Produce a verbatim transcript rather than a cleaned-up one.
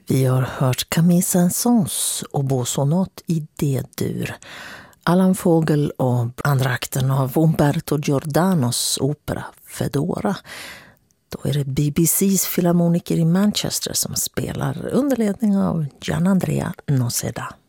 Vi har hört Camille Saint-Saëns oboesonat i D-dur, Allan Vogel och andra akten av Umberto Giordanos opera Fedora. Då är det B B C:s filharmoniker i Manchester som spelar under ledning av Gianandrea Noseda.